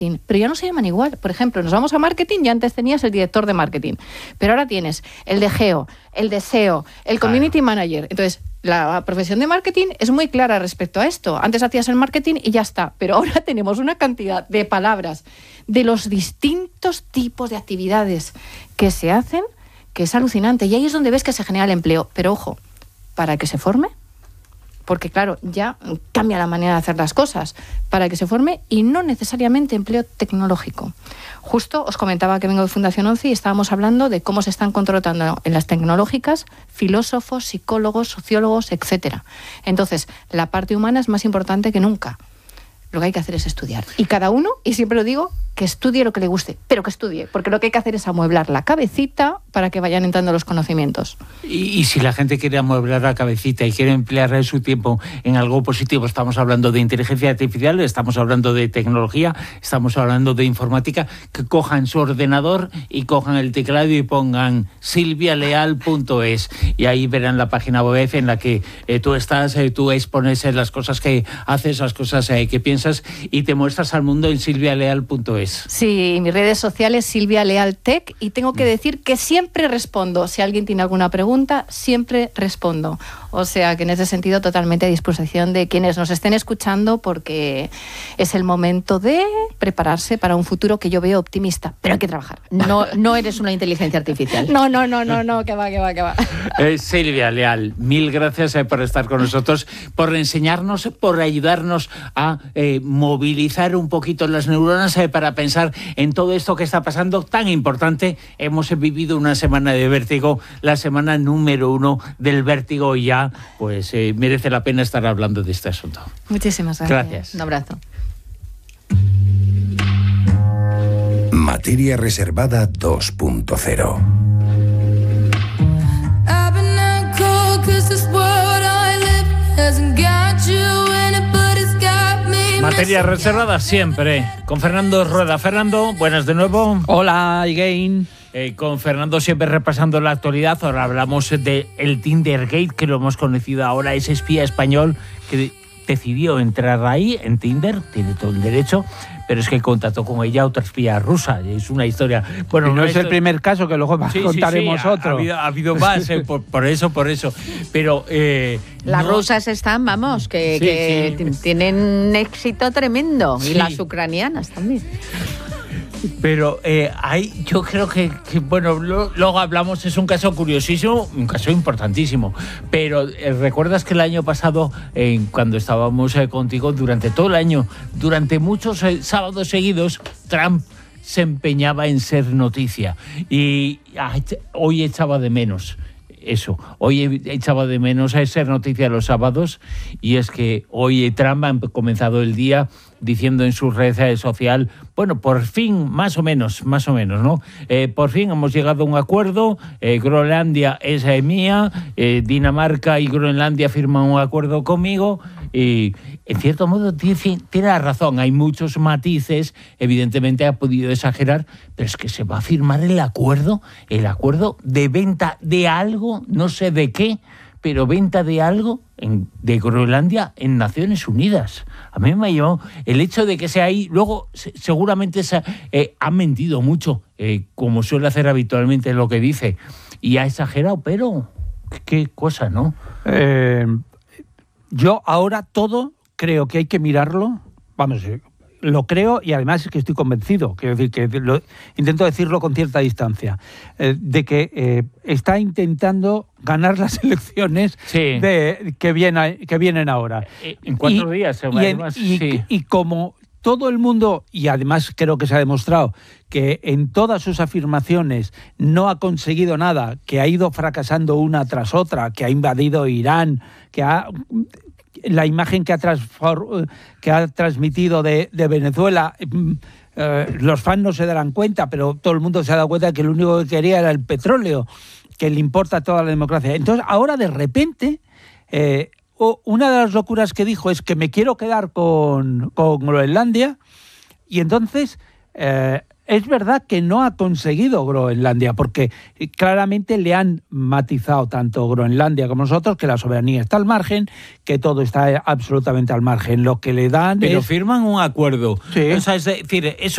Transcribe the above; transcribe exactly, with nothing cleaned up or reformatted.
pero ya no se llaman igual. Por ejemplo, nos vamos a marketing y antes tenías el director de marketing, pero ahora tienes el de geo, el de S E O, el community claro. manager. Entonces, la profesión de marketing es muy clara respecto a esto. Antes hacías el marketing y ya está, pero ahora tenemos una cantidad de palabras de los distintos tipos de actividades que se hacen que es alucinante. Y ahí es donde ves que se genera el empleo. Pero ojo, para que se forme, porque claro, ya cambia la manera de hacer las cosas, para que se forme y no necesariamente empleo tecnológico. Justo os comentaba que vengo de Fundación once y estábamos hablando de cómo se están contratando en las tecnológicas filósofos, psicólogos, sociólogos, etcétera. Entonces, la parte humana es más importante que nunca. Lo que hay que hacer es estudiar. Y cada uno, y siempre lo digo, que estudie lo que le guste, pero que estudie, porque lo que hay que hacer es amueblar la cabecita para que vayan entrando los conocimientos. Y, y si la gente quiere amueblar la cabecita y quiere emplear su tiempo en algo positivo, estamos hablando de inteligencia artificial, estamos hablando de tecnología, estamos hablando de informática, que cojan su ordenador y cojan el teclado y pongan silvia leal punto es y ahí verán la página web en la que eh, tú estás, eh, tú expones eh, las cosas que haces, las cosas eh, que piensas y te muestras al mundo en silvia leal punto es. Sí, mis redes sociales Silvia Leal Tech, y tengo que decir que siempre respondo. Si alguien tiene alguna pregunta, siempre respondo. O sea que en ese sentido totalmente a disposición de quienes nos estén escuchando, porque es el momento de prepararse para un futuro que yo veo optimista, pero hay que trabajar. No, no eres una inteligencia artificial. No, no, no, no, no, que va, que va, que va. Eh, Silvia Leal, mil gracias eh, por estar con nosotros, por enseñarnos, por ayudarnos a eh, movilizar un poquito las neuronas eh, para pensar en todo esto que está pasando tan importante. Hemos vivido una semana de vértigo, la semana número uno del vértigo, y ya pues eh, merece la pena estar hablando de este asunto. Muchísimas gracias. Gracias. Un abrazo. Materia reservada dos punto cero. Materia reservada siempre con Fernando Rueda. Fernando, buenas de nuevo. Hola, again. Eh, con Fernando siempre repasando la actualidad. Ahora hablamos de el Tindergate, que lo hemos conocido ahora, ese espía español que decidió entrar ahí en Tinder, tiene todo el derecho, pero es que contactó con ella otra espía rusa. Es una historia. Bueno, y no una es historia... el primer caso, que luego sí, contaremos sí, sí, otro. Ha, ha, habido, ha habido más, eh, por, por eso, por eso. Pero eh, las no... rusas están, vamos, que, sí, que sí. tienen éxito tremendo. Sí. Y las ucranianas también. Pero eh, hay, yo creo que, que bueno, lo, luego hablamos, es un caso curiosísimo, un caso importantísimo. Pero eh, ¿recuerdas que el año pasado, eh, cuando estábamos eh, contigo, durante todo el año, durante muchos eh, sábados seguidos, Trump se empeñaba en ser noticia? Y ah, hoy echaba de menos eso. Hoy echaba de menos a ser noticia los sábados, y es que hoy Trump ha comenzado el día diciendo en su red social, bueno, por fin, más o menos, más o menos, ¿no? Eh, por fin hemos llegado a un acuerdo, eh, Groenlandia es eh, mía, eh, Dinamarca y Groenlandia firman un acuerdo conmigo, y en cierto modo tiene, tiene razón, hay muchos matices, evidentemente ha podido exagerar, pero es que se va a firmar el acuerdo, el acuerdo de venta de algo, no sé de qué, pero venta de algo en, de Groenlandia en Naciones Unidas. A mí me ha llevado el hecho de que sea ahí. Luego, se, seguramente se, eh, ha mentido mucho, eh, como suele hacer habitualmente lo que dice, y ha exagerado, pero qué cosa, ¿no? Eh, yo ahora todo creo que hay que mirarlo, vamos, lo creo, y además es que estoy convencido, quiero decir que lo, intento decirlo con cierta distancia, eh, de que eh, está intentando ganar las elecciones sí. de, que, viene, que vienen ahora. En cuatro y, días. Y, en, más, y, sí. y como todo el mundo, y además creo que se ha demostrado que en todas sus afirmaciones no ha conseguido nada, que ha ido fracasando una tras otra, que ha invadido Irán, que ha... la imagen que ha, transfor- que ha transmitido de, de Venezuela, eh, los fans no se darán cuenta, pero todo el mundo se ha dado cuenta de que lo único que quería era el petróleo, que le importa toda la democracia. Entonces, ahora de repente, eh, una de las locuras que dijo es que me quiero quedar con, con Groenlandia, y entonces... Eh, es verdad que no ha conseguido Groenlandia, porque claramente le han matizado tanto Groenlandia como nosotros que la soberanía está al margen, que todo está absolutamente al margen. Lo que le dan Pero es... firman un acuerdo. Sí. O sea, es decir, eso